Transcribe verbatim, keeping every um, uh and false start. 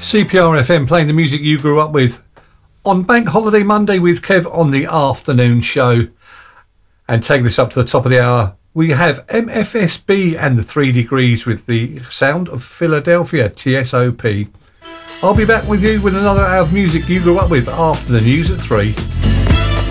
C P R F M playing the music you grew up with on Bank Holiday Monday with Kev on the afternoon show. And taking us up to the top of the hour, we have M F S B and the Three Degrees with the Sound of Philadelphia, T S O P. I'll be back with you with another hour of music you grew up with after the news at three.